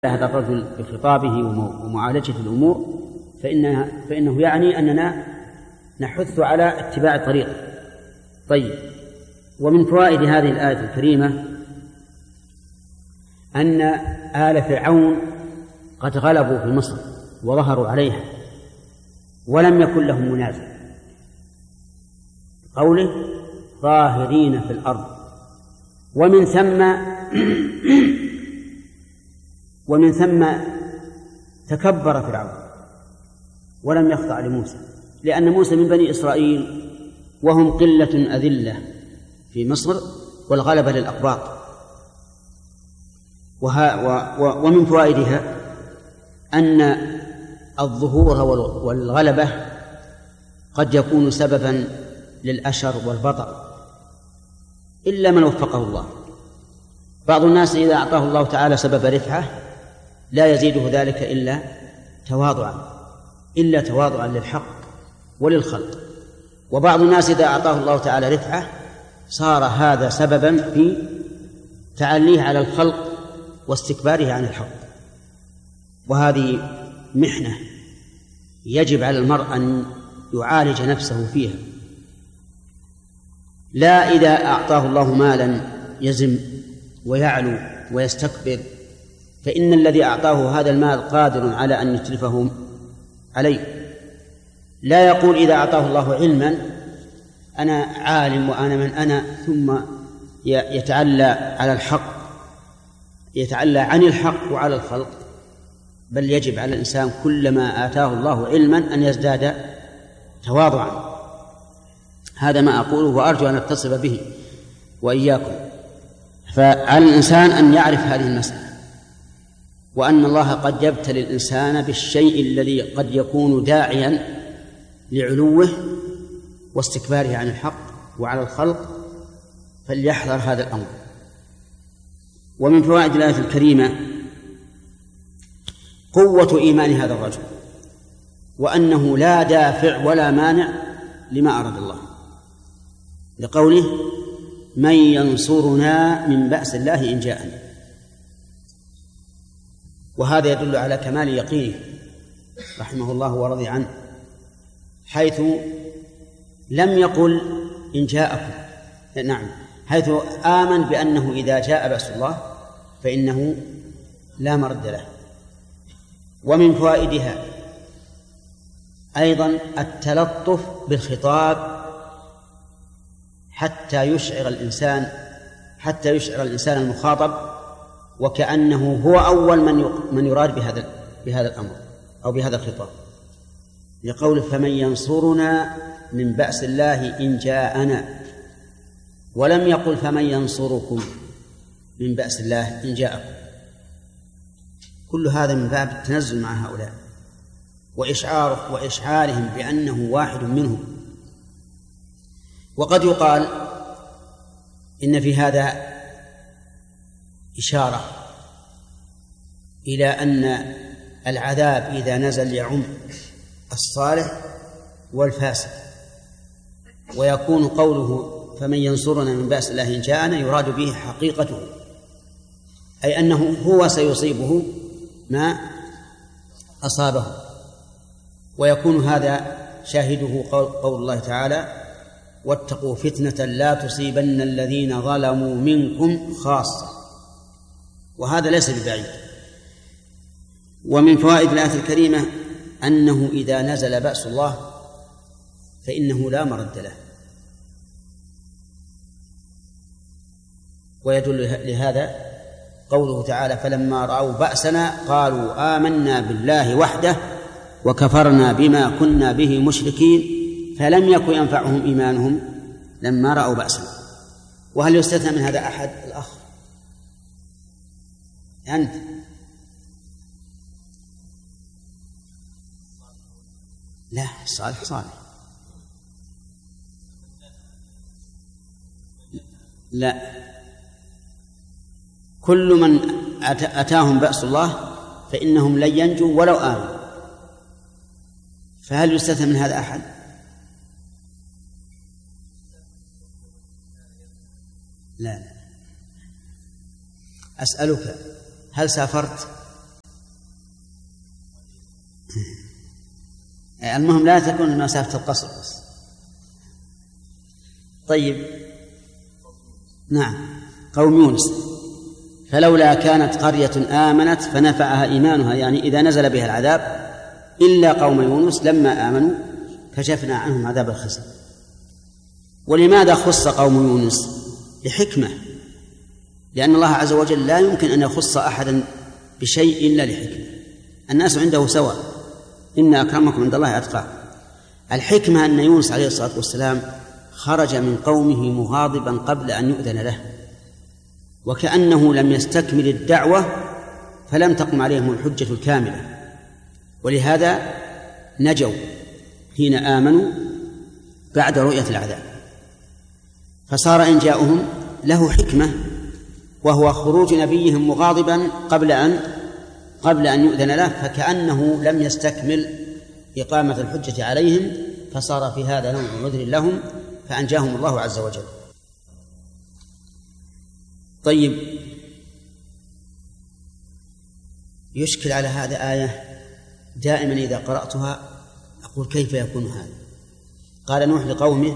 هذا الرجل بخطابه ومعالجة الأمور فإنه يعني أننا نحث على اتباع الطريق. طيب، ومن فوائد هذه الآية الكريمة أن آل فرعون قد غلبوا في مصر وظهروا عليها ولم يكن لهم منازع، قوله ظاهرين في الأرض، ومن ثم تكبر فرعون ولم يخضع لموسى، لأن موسى من بني إسرائيل وهم قلة أذلة في مصر والغلبة للأقباط. ومن فوائدها أن الظهور والغلبة قد يكون سببا للأشر والبطر إلا من وفقه الله. بعض الناس إذا أعطاه الله تعالى سبب رفعة لا يزيده ذلك إلا تواضعا للحق وللخلق، وبعض الناس إذا أعطاه الله تعالى رفعة صار هذا سببا في تعليه على الخلق واستكباره عن الحق، وهذه محنة يجب على المرء أن يعالج نفسه فيها. لا إذا أعطاه الله مالا يزم ويعلو ويستكبر، فإن الذي أعطاه هذا المال قادر على أن يتلفه عليه. لا يقول إذا أعطاه الله علما أنا عالم وأنا من أنا، ثم يتعلى على الحق، يتعلى عن الحق وعلى الخلق، بل يجب على الإنسان كلما آتاه الله علما أن يزداد تواضعا. هذا ما أقوله وأرجو أن أتصل به وإياكم. فعلى الإنسان أن يعرف هذه المسألة، وأن الله قد يبتلي الإنسان بالشيء الذي قد يكون داعيا لعلوه واستكباره عن الحق وعلى الخلق، فليحذر هذا الأمر. ومن فوائد الآية الكريمة قوة إيمان هذا الرجل، وأنه لا دافع ولا مانع لما أراد الله، لقوله من ينصرنا من بأس الله إن جاءنا. وهذا يدل على كمال يقينه رحمه الله ورضي عنه، حيث لم يقل إن جاءكم، نعم، حيث آمن بأنه إذا جاء بأس الله فإنه لا مرد له. ومن فوائدها أيضا التلطف بالخطاب حتى يشعر الإنسان المخاطب وكأنه هو أول من يراد بهذا الأمر أو بهذا الخطاب، لقول فمن ينصرنا من بأس الله إن جاءنا، ولم يقل فمن ينصركم من بأس الله إن جاءكم. كل هذا من باب التنزل مع هؤلاء وإشعارهم بأنه واحد منهم. وقد يقال إن في هذا إشارة إلى أن العذاب إذا نزل يعم الصالح والفاسد، ويكون قوله فمن ينصرنا من بأس الله إن جاءنا يراد به حقيقته، أي أنه هو سيصيبه ما أصابه. ويكون هذا شاهده قول الله تعالى واتقوا فتنة لا تصيبن الذين ظلموا منكم خاصة، وهذا ليس ببعيد. ومن فوائد الآية الكريمة أنه إذا نزل بأس الله فإنه لا مرد له، ويدل لهذا قوله تعالى فلما رأوا بأسنا قالوا آمنا بالله وحده وكفرنا بما كنا به مشركين فلم يكن ينفعهم إيمانهم لما رأوا بأسنا. وهل يستثنى من هذا أحد؟ الأخ أنت لا، صالح لا، كل من أتاهم بأس الله فإنهم لن ينجوا ولو آمنوا. فهل يستثنى من هذا أحد؟ لا. أسألك هل سافرت المهم لا تكون مسافة القصر بس. طيب نعم. قوم يونس فلولا كانت قرية آمنت فنفعها إيمانها، يعني إذا نزل بها العذاب، إلا قوم يونس لما آمنوا كشفنا عنهم عذاب الخزي. ولماذا خص قوم يونس؟ لحكمة، لأن الله عز وجل لا يمكن أن يخص أحدا بشيء إلا لحكمة. الناس عنده سواء، إن أكرمكم عند الله أتقاكم. الحكمة أن يونس عليه الصلاة والسلام خرج من قومه مغاضبا قبل أن يؤذن له، وكأنه لم يستكمل الدعوة فلم تقم عليهم الحجة الكاملة، ولهذا نجوا حين آمنوا بعد رؤية العذاب. فصار إن جاءهم له حكمة، وهو خروج نبيهم مغاضبا قبل أن يؤذن له، فكأنه لم يستكمل إقامة الحجة عليهم، فصار في هذا نوع من عذر لهم فأنجاهم الله عز وجل. طيب، يشكل على هذا آية دائما إذا قرأتها أقول كيف يكون هذا؟ قال نوح لقومه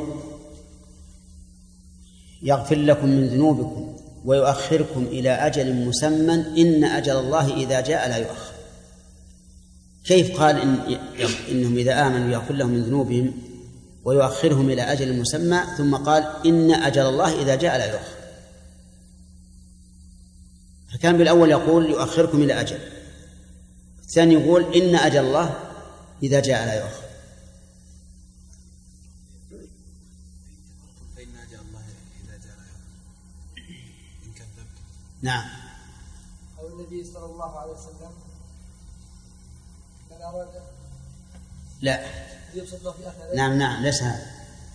يغفر لكم من ذنوبكم ويؤخركم إلى أجل مسمى إن أجل الله إذا جاء لا يؤخر. كيف قال إنهم إذا آمنوا يغفر لهم من ذنوبهم ويؤخرهم إلى أجل مسمى، ثم قال إن أجل الله إذا جاء لا يؤخر؟ فكان بالأول يقول يؤخركم إلى أجل، الثاني يقول إن أجل الله إذا جاء لا يؤخر. نعم. أو النبي صلى الله عليه وسلم من أراد لا يبسط له في آخر. نعم ليس هذا.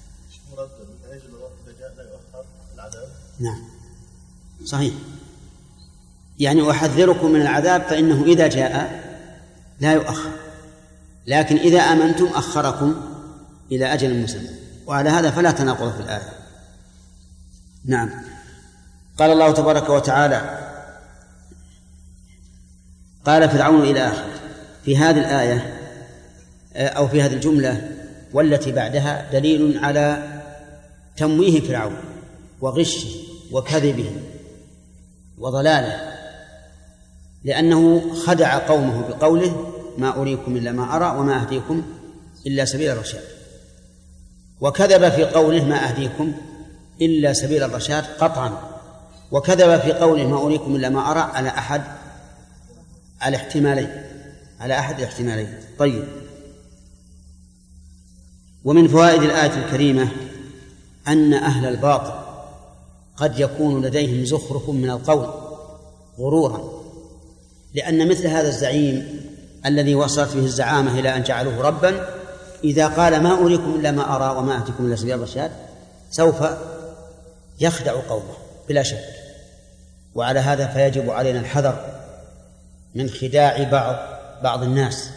نعم صحيح، يعني أحذركم من العذاب فإنه إذا جاء لا يؤخر، لكن إذا آمنتم أخركم إلى أجل مسمى، وعلى هذا فلا تناقض في الآية. نعم. قال الله تبارك وتعالى قال فرعون إلى آخر. في هذه الآية أو في هذه الجملة والتي بعدها دليل على تمويه فرعون وغشه وكذبه وضلاله، لأنه خدع قومه بقوله ما أريكم إلا ما أرى وما أهديكم إلا سبيل الرشاد، وكذب في قوله ما أهديكم إلا سبيل الرشاد قطعا، وكذب في قوله ما أريكم إلا ما أرى على أحد الاحتمالين. طيب، ومن فوائد الآية الكريمة أن أهل الباطل قد يكون لديهم زخرف من القول غرورا، لأن مثل هذا الزعيم الذي وصلت به الزعامة إلى أن جعلوه ربا إذا قال ما أريكم إلا ما أرى وما أهديكم إلا سبيل الرشاد سوف يخدع قومه بلا شك. وعلى هذا فيجب علينا الحذر من خداع بعض الناس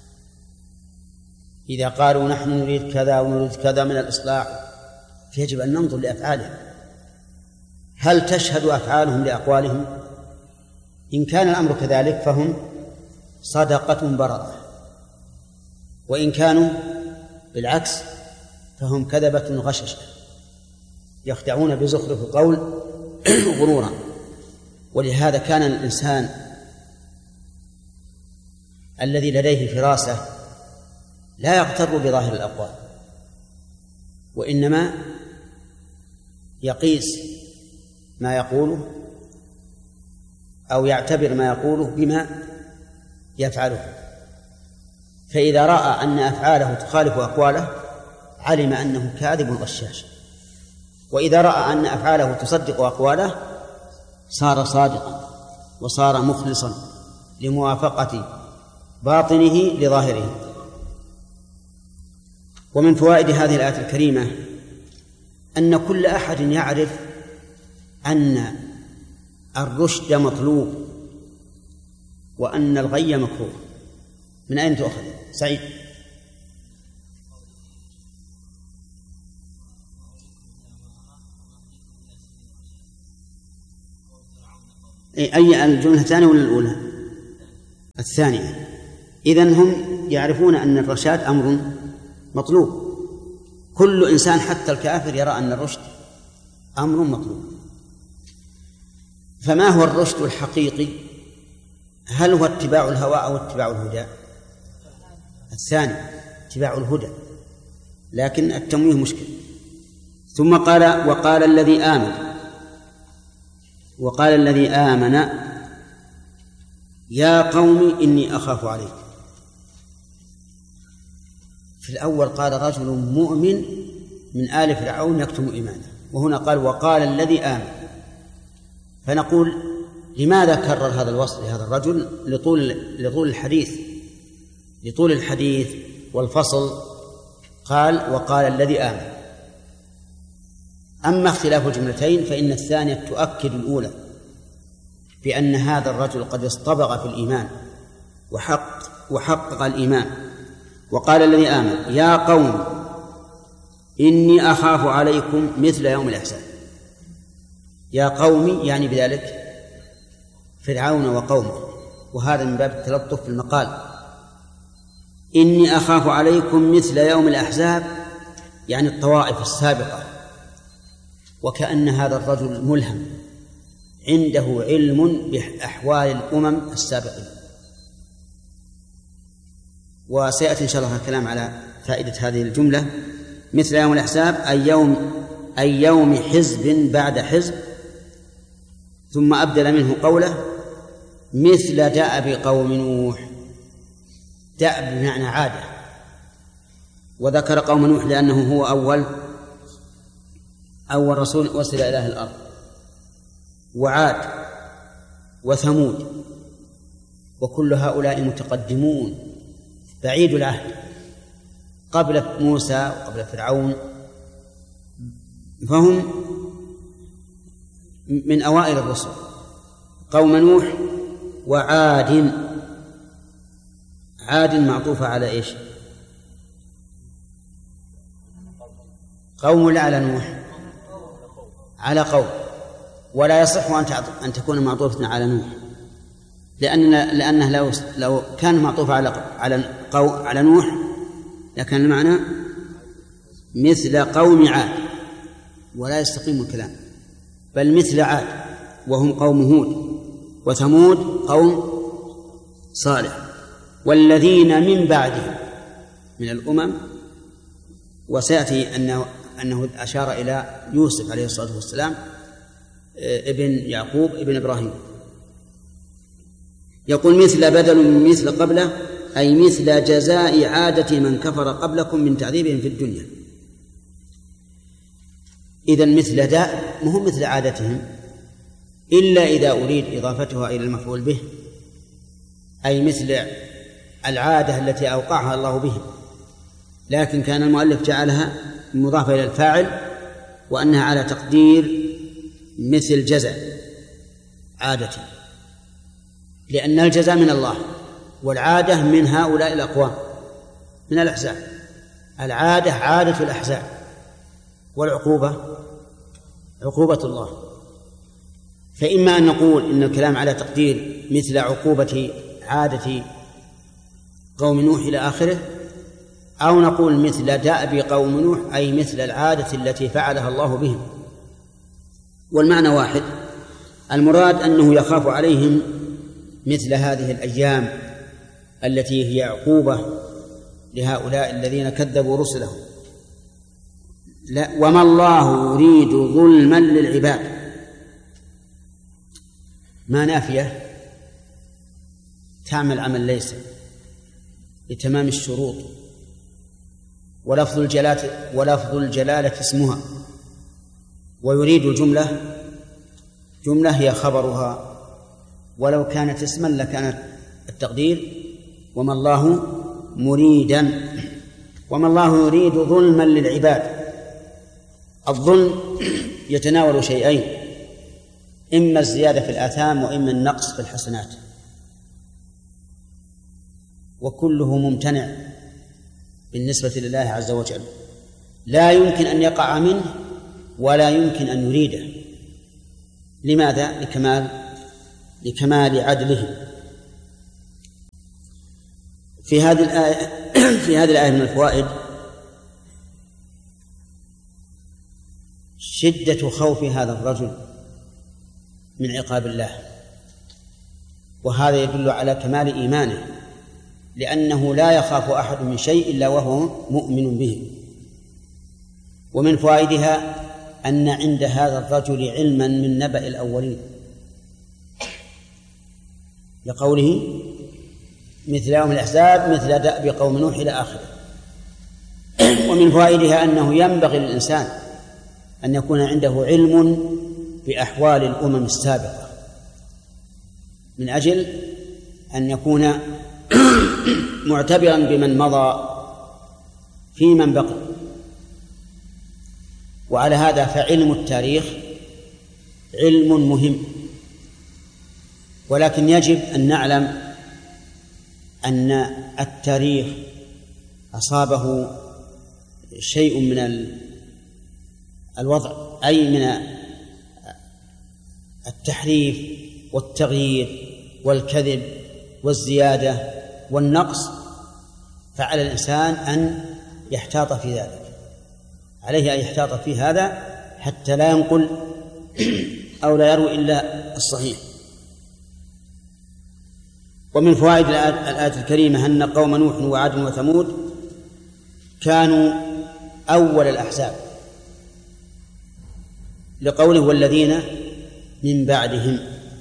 إذا قالوا نحن نريد كذا ونريد كذا من الإصلاح، فيجب أن ننظر لأفعالهم، هل تشهد أفعالهم لأقوالهم؟ إن كان الأمر كذلك فهم صدقة بررة، وإن كانوا بالعكس فهم كذبة غششة يخدعون بزخرف القول غرورا. ولهذا كان الإنسان الذي لديه فراسة لا يغتر بظاهر الأقوال، وإنما يقيس ما يقوله أو يعتبر ما يقوله بما يفعله، فإذا رأى أن أفعاله تخالف أقواله علم أنه كاذب غشاش، وإذا رأى أن أفعاله تصدق أقواله صار صادقا وصار مخلصا لموافقة باطنه لظاهره. ومن فوائد هذه الآية الكريمة أن كل أحد يعرف أن الرشد مطلوب وأن الغي مكروه. من أين تؤخذ سعيد؟ أي الجملة الثانية ولا الأولى؟ الثانية. إذن هم يعرفون أن الرشاد أمر مطلوب. كل إنسان حتى الكافر يرى أن الرشد أمر مطلوب. فما هو الرشد الحقيقي؟ هل هو اتباع الهوى أو اتباع الهدى؟ الثاني، اتباع الهدى، لكن التمويه مشكل. ثم قال وقال الذي آمن يا قوم إني أخاف عليكم. في الأول قال رجل مؤمن من آل فرعون يكتم إيمانه، وهنا قال وقال الذي آمن. فنقول لماذا كرر هذا الوصف لهذا الرجل؟ لطول الحديث والفصل. قال وقال الذي آمن. أما اختلاف الجملتين فإن الثانية تؤكد الأولى بأن هذا الرجل قد اصطبغ في الإيمان وحقق الإيمان. وقال الذي آمن يا قوم إني أخاف عليكم مثل يوم الأحزاب. يا قوم يعني بذلك فرعون وقومه، وهذا من باب التلطف في المقال. إني أخاف عليكم مثل يوم الأحزاب يعني الطوائف السابقة، وكأن هذا الرجل ملهم عنده علم بأحوال الأمم السابقين. وسيأتي إن شاء الله الكلام على فائدة هذه الجملة مثل يوم الأحزاب، أي يوم حزب بعد حزب. ثم أبدل منه قوله مثل دأب قوم نوح. دأب بمعنى عادة، وذكر قوم نوح لأنه هو أول رسول أرسل إلى أهل الأرض، وعاد وثمود، وكل هؤلاء متقدمون بعيد العهد قبل موسى وقبل فرعون، فهم من أوائل الرسل. قوم نوح وعاد. عاد معطوفة على إيش؟ قوم لا على نوح، على قوم. ولا يصح أن تكون معطوفة على نوح، لأنه لو كان معطوفة على نوح لكان المعنى مثل قوم عاد، ولا يستقيم الكلام، بل مثل عاد وهم قوم هود، وثمود قوم صالح، والذين من بعدهم من الأمم. وسيأتي أنه أشار إلى يوسف عليه الصلاة والسلام ابن يعقوب ابن إبراهيم. يقول مثل بدل من مثل قبله، أي مثل جزاء عادة من كفر قبلكم من تعذيبهم في الدنيا. إذن مثل داء مهم مثل عادتهم، إلا إذا أريد إضافتها إلى المفعول به، أي مثل العادة التي أوقعها الله بهم. لكن كان المؤلف جعلها مضافة إلى الفاعل، وأنها على تقدير مثل جزاء عادتي، لأن الجزاء من الله، والعادة من هؤلاء الأقوام من الأحزاب. العادة عادة الأحزاب، والعقوبة عقوبة الله. فإما أن نقول إن الكلام على تقدير مثل عقوبة عادة قوم نوح إلى آخره، أو نقول مثل دأب قوم نوح، أي مثل العادة التي فعلها الله بهم، والمعنى واحد. المراد أنه يخاف عليهم مثل هذه الأيام التي هي عقوبة لهؤلاء الذين كذبوا رسلهم. لا، وما الله يريد ظلما للعباد، ما نافية تعمل عمل ليس لتمام الشروط، ولفظ الجلالة اسمها، ويريد الجملة هي خبرها، ولو كانت اسما لكانت التقدير وما الله مريدا. وما الله يريد ظلما للعباد. الظلم يتناول شيئين، إما الزيادة في الآثام وإما النقص في الحسنات، وكله ممتنع بالنسبة لله عز وجل، لا يمكن أن يقع منه ولا يمكن أن يريده. لماذا؟ لكمال عدله. في هذه الآية من الفوائد شدة خوف هذا الرجل من عقاب الله، وهذا يدل على كمال إيمانه، لأنه لا يخاف أحد من شيء إلا وهو مؤمن به. ومن فوائدها أن عند هذا الرجل علما من نبأ الأولين، لقوله مثل يوم الأحزاب مثل دأب قوم نوح إلى آخره. ومن فوائدها أنه ينبغي للإنسان أن يكون عنده علم بأحوال الأمم السابقة، من أجل أن يكون معتبرا بمن مضى في من بقي. وعلى هذا فعلم التاريخ علم مهم، ولكن يجب أن نعلم أن التاريخ أصابه شيء من الوضع، أي من التحريف والتغيير والكذب والزيادة والنقص، فعلى الإنسان أن يحتاط في ذلك، عليه أن يحتاط في هذا حتى لا ينقل أو لا يروي إلا الصحيح. ومن فوائد الآية الكريمة أن قوم نوح وعاد وثمود كانوا أول الأحزاب، لقوله والذين من بعدهم.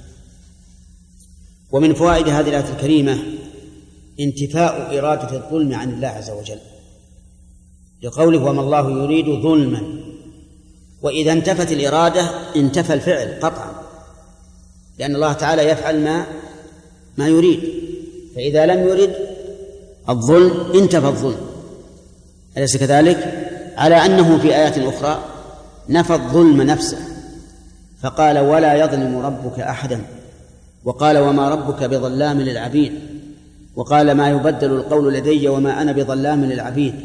ومن فوائد هذه الآية الكريمة انتفاء إرادة الظلم عن الله عز وجل، لقوله وما الله يريد ظلما، وإذا انتفت الإرادة انتفى الفعل قطعا، لأن الله تعالى يفعل ما يريد، فإذا لم يرد الظلم انتفى الظلم، أليس كذلك؟ على أنه في آيات أخرى نفى الظلم نفسه فقال ولا يظلم ربك أحدا، وقال وما ربك بظلام للعبيد، وقال ما يبدل القول لدي وما أنا بظلام للعبيد.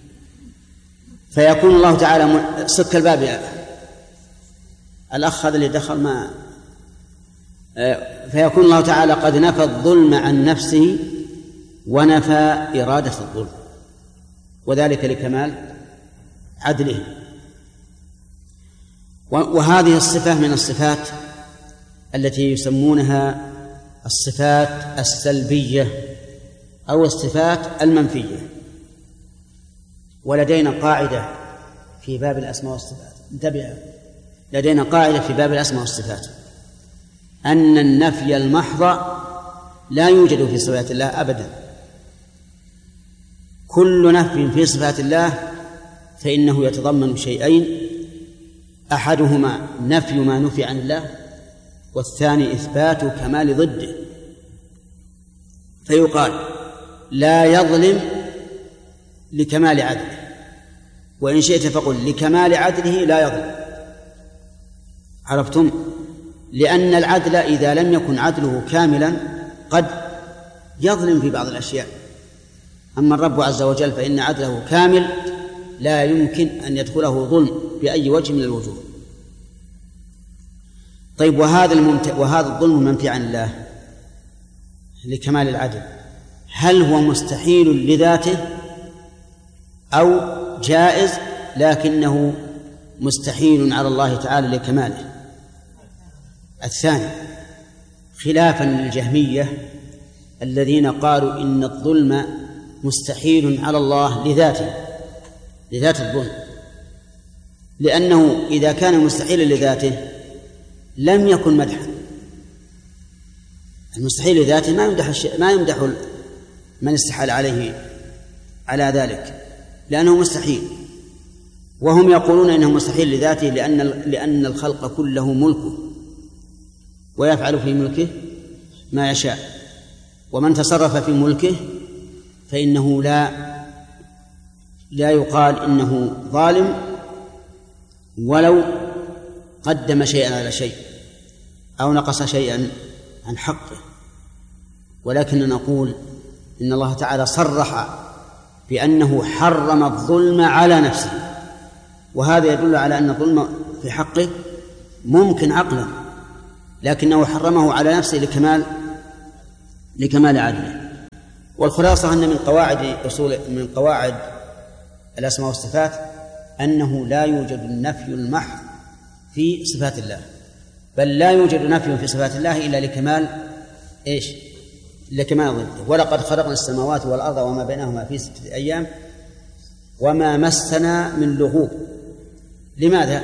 فيكون الله تعالى سك الباب الأخ هذا اللي دخل فيكون الله تعالى قد نفى الظلم عن نفسه ونفى إرادة الظلم، وذلك لكمال عدله. وهذه الصفة من الصفات التي يسمونها الصفات السلبية أو الصفات المنفية. ولدينا قاعدة في باب الأسماء والصفات، انتبه، لدينا قاعدة في باب الأسماء والصفات أن النفي المحض لا يوجد في صفات الله أبدا. كل نفي في صفات الله فإنه يتضمن شيئين، أحدهما نفي ما نفي عن الله، والثاني إثبات كمال ضده. فيقال لا يظلم لكمال عدله، وإن شئت فقل لكمال عدله لا يظلم. عرفتم؟ لأن العدل إذا لم يكن عدله كاملا قد يظلم في بعض الأشياء، أما الرب عز وجل فإن عدله كامل لا يمكن أن يدخله ظلم بأي وجه من الوجوه. طيب، وهذا الظلم منفي عن الله لكمال العدل، هل هو مستحيل لذاته أو جائز لكنه مستحيل على الله تعالى لكماله؟ الثاني، خلافا للجهمية الذين قالوا إن الظلم مستحيل على الله لذات الظلم، لأنه إذا كان مستحيلا لذاته لم يكن مدحا. المستحيل لذاته ما يمدح من استحال عليه على ذلك، لأنه مستحيل. وهم يقولون إنه مستحيل لذاته لأن الخلق كله ملكه ويفعل في ملكه ما يشاء، ومن تصرف في ملكه فإنه لا يقال إنه ظالم ولو قدم شيئا على شيء أو نقص شيئا عن حقه. ولكن نقول إن الله تعالى صرح بأنه حرم الظلم على نفسه، وهذا يدل على أن الظلم في حقه ممكن عقلا، لكنه حرمه على نفسه لكمال عدله. والخلاصة أن من قواعد الأسماء والصفات أنه لا يوجد النفي المحض في صفات الله، بل لا يوجد نفي في صفات الله إلا لكمال إيش؟ لكمال ضده. ولقد خلقنا السماوات والأرض وما بينهما في 6 أيام وما مسنا من لغوب. لماذا؟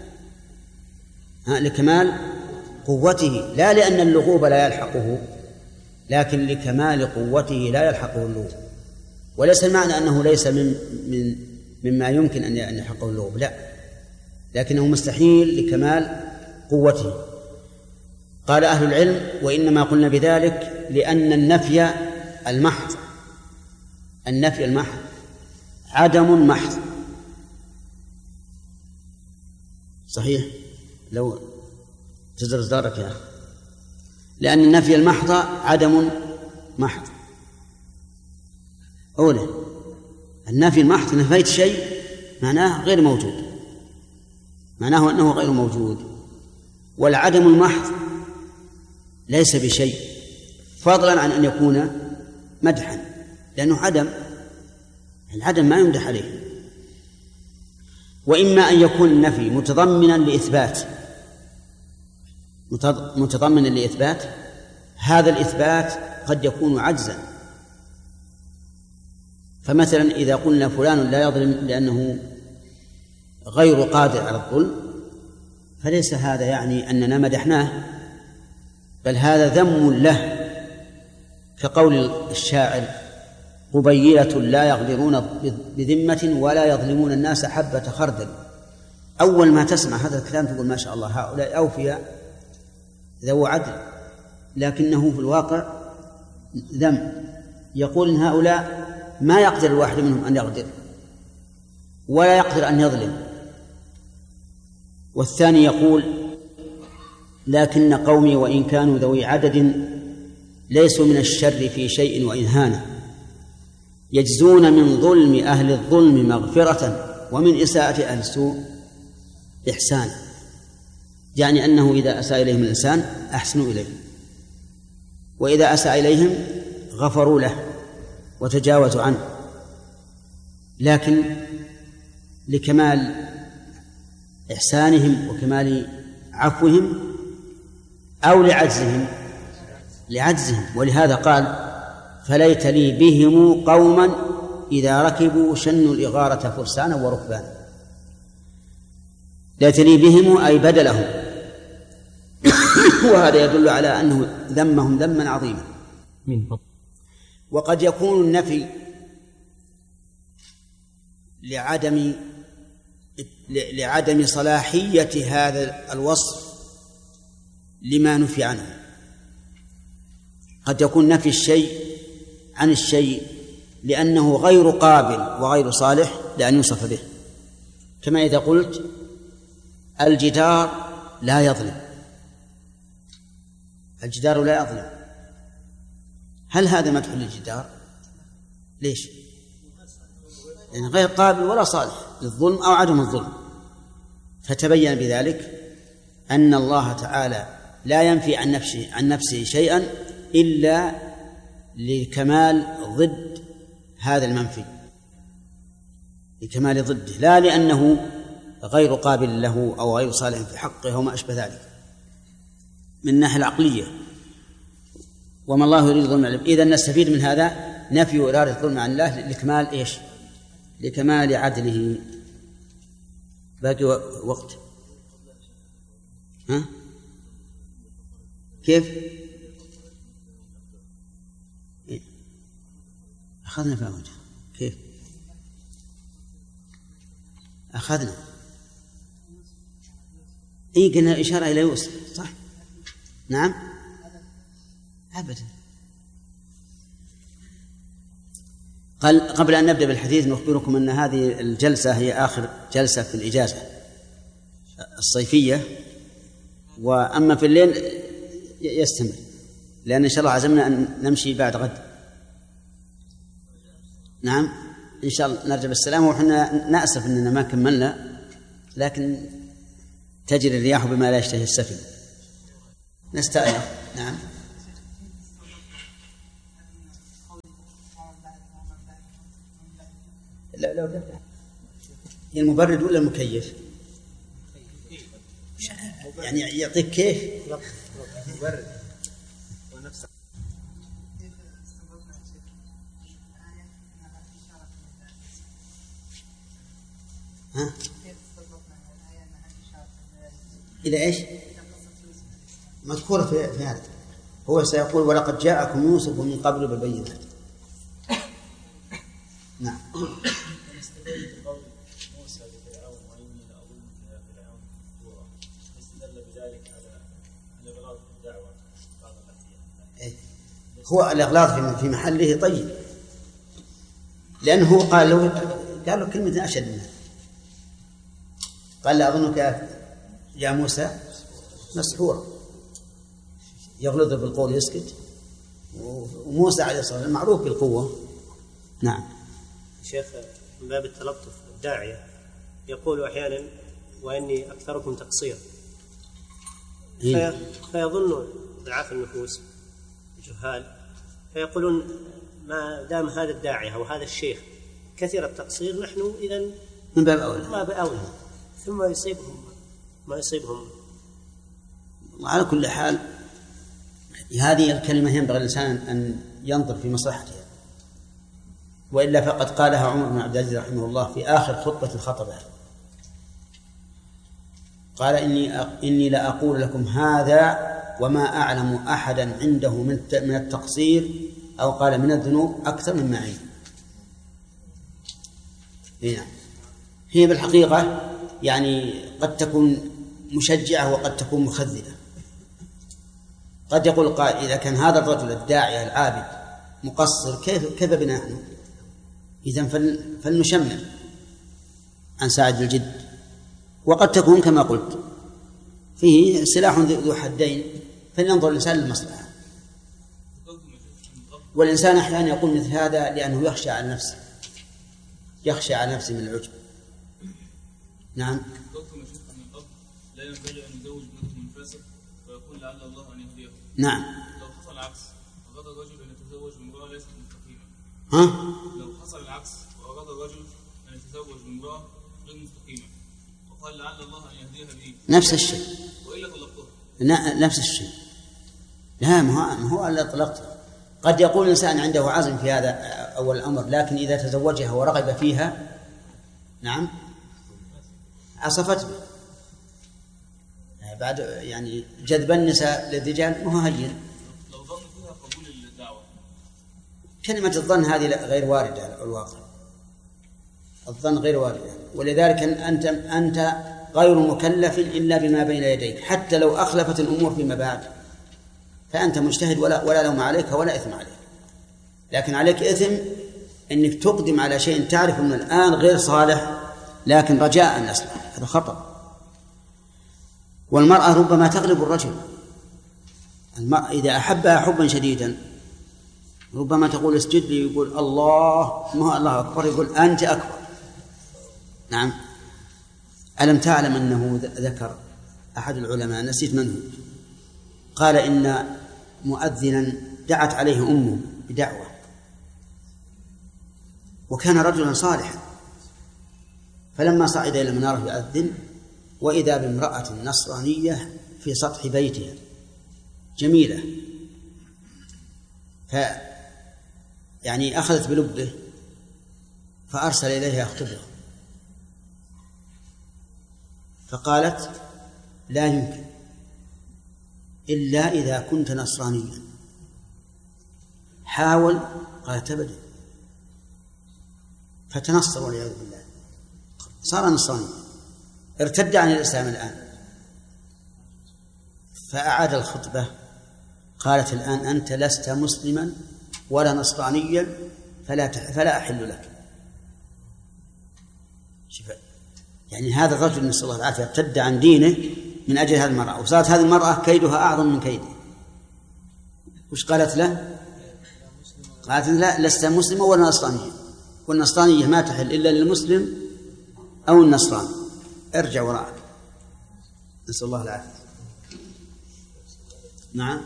لكمال قوته، لا لأن اللغوب لا يلحقه، لكن لكمال قوته لا يلحقه اللغوب. وليس المعنى أنه ليس مما يمكن أن يلحقه اللغوب، لا، لكنه مستحيل لكمال قوته. قال أهل العلم: وإنما قلنا بذلك لأن النفي المحض عدم محض. صحيح؟ لو تزرز دارك يا أخي، لأن النفي المحض عدم محض. أولا النفي المحض نفيت شيء معناه غير موجود، معناه أنه غير موجود. والعدم المحض ليس بشيء، فضلا عن أن يكون مدحا، لأنه العدم ما يمدح عليه. وإما أن يكون النفي متضمنا لإثبات، هذا الإثبات قد يكون عجزا. فمثلا إذا قلنا فلان لا يظلم لأنه غير قادر على الظلم، فليس هذا يعني أننا مدحناه، بل هذا ذم له، كقول الشاعر: قبيلة لا يغدرون بذمة ولا يظلمون الناس حبة خردل. أول ما تسمع هذا الكلام تقول ما شاء الله هؤلاء أوفياء ذو عدل، لكنه في الواقع ذم. يقول إن هؤلاء ما يقدر الواحد منهم أن يغدر ولا يقدر أن يظلم. والثاني يقول: لكن قومي وإن كانوا ذوي عدد ليسوا من الشر في شيء وإن هان، يجزون من ظلم أهل الظلم مغفرة ومن إساءة أهل السوء إحسان. يعني أنه إذا أساء إليهم الإنسان أحسنوا إليه، وإذا أساء إليهم غفروا له وتجاوزوا عنه. لكن لكمال إحسانهم وكمال عفوهم أو لعجزهم. ولهذا قال: فليت لي بهم قوما إذا ركبوا شنوا الإغارة فرسانا وركبانا. ليت لي بهم أي بدلهم. وهذا يدل على أنه ذمهم ذما عظيما. وقد يكون النفي لعدم صلاحية هذا الوصف لما نفي عنه. قد يكون نفي الشيء عن الشيء لأنه غير قابل وغير صالح لأن يوصف به، كما إذا قلت الجدار لا يظلم، الجدار لا يظلم، هل هذا مدح للجدار؟ ليش؟ يعني غير قابل ولا صالح للظلم أو عدم الظلم. فتبين بذلك أن الله تعالى لا ينفي عن نفسه شيئا إلا لكمال ضد هذا المنفي، لكمال ضده، لا لأنه غير قابل له أو غير صالح في حقه وما أشبه ذلك من الناحية العقلية. وما الله يريد ظلم العباد. إذن نستفيد من هذا نفي إرادة الظلم عن الله لكمال إيش؟ لكمال عدله. باقي وقت؟ ها؟ كيف؟ أخذنا في وجه كيف؟ أخذنا قلنا إشارة إلى يوسف، صح؟ نعم أبدا. قبل أن نبدأ بالحديث نخبركم أن هذه الجلسة هي آخر جلسة في الإجازة الصيفية، وأما في الليل يستمر، لأن إن شاء الله عزمنا أن نمشي بعد غد. نعم إن شاء الله نرجع بالسلامة، وحنا نأسف أننا ما كملنا، لكن تجري الرياح بما لا يشتهي السفن. نستأنف. نعم لو تفتح هي المبرد ولا المكيف؟ يعني يعطيك كيف؟ مبرد ونفسه. ها؟ إلى إيش؟ مذكورة في هذا. هو سيقول ولقد جاءكم يوسف من قبل بالبينات. نعم. استدل بقول موسى لفرعون وإني لأظنك يا فرعون مسحورا، استدل بذلك على الإغلاظ في الدعوة بعض الأحيان. هو الإغلاظ في محله طيب، لأنه قال له كلمة أشد منها، قال لأظنك يا موسى مسحورا، يغلظ بالقول يسكت، وموسى عليه الصلاة والسلام معروف بالقوة. نعم. شيخ من باب التلطف الداعية يقول أحيانا وإني أكثركم تقصير، فيظن ضعاف النفوس الجهال فيقولون ما دام هذا الداعية أو هذا الشيخ كثير التقصير نحن إذن من باب أولى، ما بأولى، ثم يصيبهم ما يصيبهم. وعلى كل حال هذه الكلمة ينبغي الإنسان أن ينظر في مصلحتها، وإلا فقد قالها عمر بن عبد العزيز رحمه الله في آخر خطبة الخطبة، قال إني لأقول لكم هذا وما أعلم أحدا عنده من التقصير أو قال من الذنوب أكثر مما عندي. نعم. هي بالحقيقة يعني قد تكون مشجعة وقد تكون مخذلة. قد يقول قائل إذا كان هذا الرجل الداعية العابد مقصر كيف بنا نحن؟ إذن فلنشمل عن ساعد الجد. وقد تكون كما قلت فيه سلاح ذو حدين، فلينظر الإنسان للمصلحة. والإنسان أحيانا يقول مثل هذا لأنه يخشى على نفسه، يخشى على نفسه من العجب. نعم. لا ينبغي أن يزوج ابنته من فاسق ويقول لعل الله أن يهديه. نعم. لو حصل العكس وأراد الرجل أن يتزوج بامرأة ليست مستقيمة. ها؟ لو حصل العكس وأراد الرجل أن يتزوج بامرأة غير مستقيمة وقال لعل الله أن يهديها به. نفس الشيء. وإلا طلقتها. نفس الشيء. لا ما هو إلا طلقتها. قد يقول الإنسان عنده عزم في هذا أول الأمر، لكن إذا تزوجها ورغب فيها نعم عصفت به. بعد يعني جذب النساء للرجال ما هو هين. لو ظن فيها قبول الدعوة. كلمة الظن هذه غير واردة على الواقع. الظن غير واردة، ولذلك أنت غير مكلف إلا بما بين يديك، حتى لو أخلفت الأمور فيما بعد فأنت مجتهد ولا لوم عليك ولا إثم عليك، لكن عليك إثم أنك تقدم على شيء تعرف أنه الآن غير صالح لكن رجاء أن يصلح، هذا خطأ. والمرأة ربما تغلب الرجل، إذا أحبها حبا شديدا ربما تقول اسجد لي، يقول الله ما الله أكبر، يقول أنت أكبر. نعم. ألم تعلم أنه ذكر أحد العلماء نسيت منه قال إن مؤذنا دعت عليه أمه بدعوة وكان رجلا صالحا، فلما صعد إلى المنارة يؤذن وإذا بامرأة نصرانية في سطح بيتها جميلة، يعني أخذت بلبه فأرسل إليها يخطبها، فقالت لا يمكن إلا إذا كنت نصرانيا. حاول، قالت أبدا، فتنصر والعياذ بالله، صار نصرانيا، ارتد عن الإسلام الآن. فأعاد الخطبة، قالت الآن أنت لست مسلما ولا نصرانيا فلا أحل لك. يعني هذا الرجل نسأل الله العافية ارتد عن دينه من أجل هذه المرأة، وصارت هذه المرأة كيدها أعظم من كيده. وش قالت له؟ قالت لا، لست مسلما ولا نصرانيا، والنصرانية ما تحل إلا للمسلم أو النصراني، ارجع وراءك. نسأل الله العافية. نعم.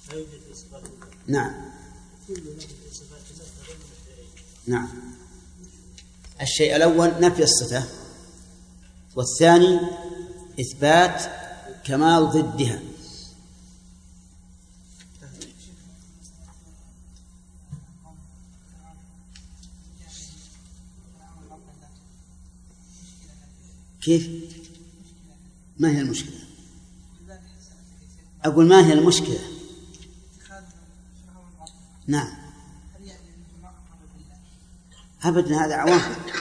لا يوجد في صفات الله. نعم كل نفي في صفات الله فغير مشترك. نعم. الشيء الأول نفي الصفة، والثاني إثبات كمال ضدها. كيف؟ ما هي المشكلة؟ أقول ما هي المشكلة؟ نعم أبدا هذا عوام.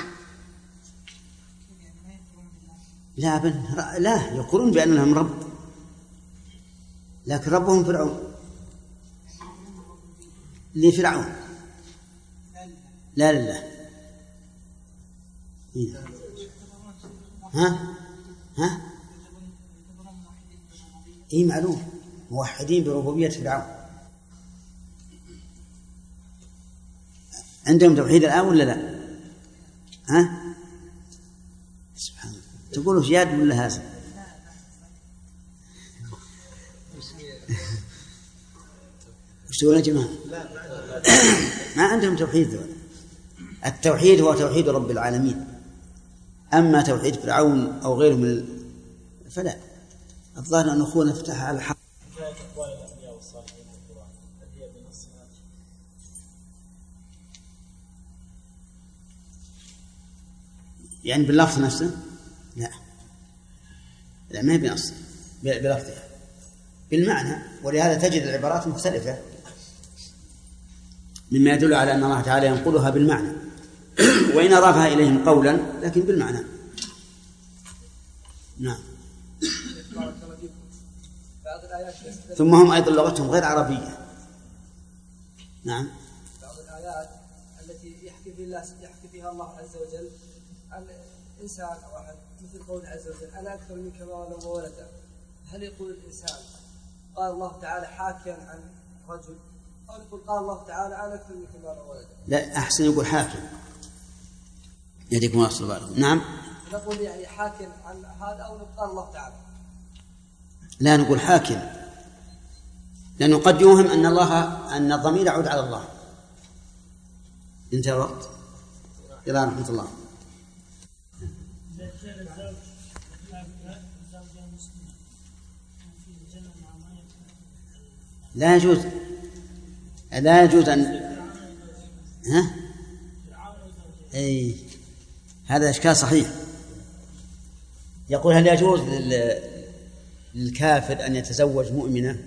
لا أبدا لا، يقولون بأن لهم رب لكن ربهم فرعون. لفرعون لا لله. ها إيه معلوم، موحدين بربوبية فرعون. عندهم توحيد الآن ولا لا؟ ها سبحان الله، تقولوا جاد ولا هذا؟ وش تقولون يا جماعة؟ ما عندهم توحيد ذول. التوحيد هو توحيد رب العالمين، أما توحيد فرعون أو غيره من فلا. الظاهر أن أخونا فتح على الحق. يعني باللفظ نفسه؟ لا ما هي بنص بلفظها، بالمعنى. ولهذا تجد العبارات مختلفة مما يدل على أن الله تعالى ينقلها بالمعنى وإن أضافها إليهم قولا لكن بالمعنى. نعم. ثم هم أيضا لغتهم غير عربية. نعم. بعض الآيات التي يحكي فيها الله عز وجل عن إنسان أو أحد، مثل قول عز وجل أنا أكثر منك مالا وولدا. هل يقول الإنسان قال الله تعالى حاكيا عن رجل، أو يقول قال الله تعالى أنا أكثر منك مالا وولدا؟ لا، أحسن يقول حاكم. يديكم أصل بالهم. نعم. نقول يعني حاكم عن هذا أو قال الله تعالى؟ لا، نقول حاكم، لأنه قد يوهم أن الضمير يعود على الله. انتهى الوقت. إلى رحمة الله. لا يجوز أن أي هذا إشكال صحيح. يقول هل يجوز للكافر أن يتزوج مؤمنة؟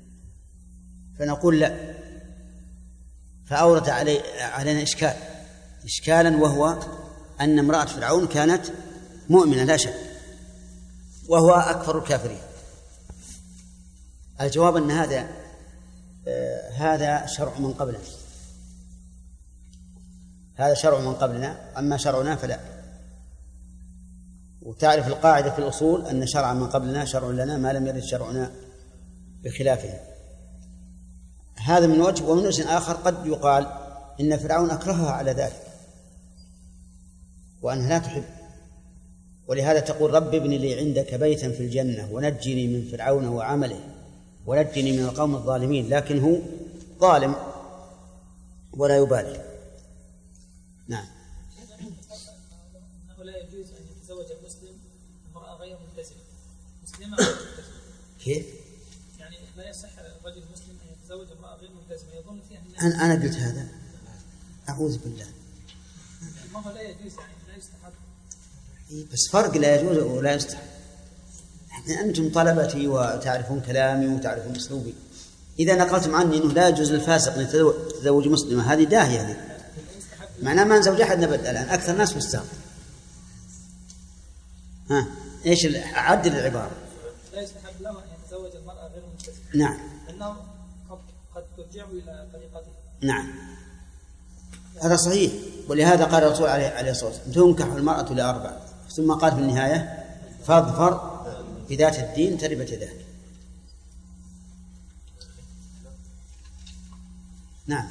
فنقول لا، فأورد علينا إشكالا، وهو أن امرأة فرعون كانت مؤمنة لا شك، وهو أكثر الكافرين. الجواب أن هذا شرع من قبلنا، هذا شرع من قبلنا، أما شرعنا فلا. وتعرف القاعدة في الأصول أن شرع من قبلنا شرع لنا ما لم يرد شرعنا بخلافه. هذا من وجه. ومن وجه آخر قد يقال إن فرعون أكرهها على ذلك وأنها لا تحب، ولهذا تقول رب ابن لي عندك بيتا في الجنة ونجني من فرعون وعمله ونجني من القوم الظالمين. لكن هو ظالم ولا يبالي. نعم. أنه لا يجوز أن يتزوج المسلم امرأة غير ملتزمة، مسلمة غير ملتزمة. كيف؟ يعني لا يصح الرجل المسلم أن يتزوج امرأة غير ملتزمة يظن فيها أنا قلت هذا؟ أعوذ بالله. ما هو لا يجوز، يعني لا يستحب. بس فرق لا يجوز ولا يستحب. أنتم طلبتي وتعرفون كلامي وتعرفون أسلوبي. إذا نقلتم عني أنه لا يجوز للفاسق أن يتزوج مسلمة، هذه داهية هذه. معناه ما نزوج أحد نبت الآن، أكثر الناس مستغرب. إيش عدل العبارة؟ لا يستحب له أن يتزوج المرأة غير ملتزمة. نعم. لأنه قد ترجعه إلى طريقته. نعم، هذا صحيح. ولهذا قال الرسول عليه الصلاة والسلام تنكح المرأة لأربع، ثم قال في النهاية فاظفر بذات الدين تربت يداك. نعم.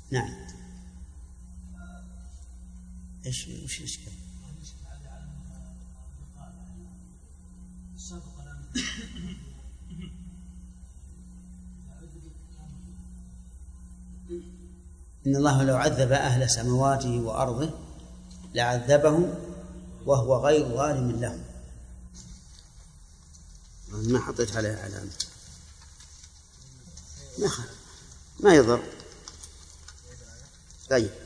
نعم. وش الإشكال؟ إن الله لو عذب أهل سماواته وأرضه لعذبهم وهو غير ظالم لهم. ما حطيت عليه علامة. ما يضر. طيب.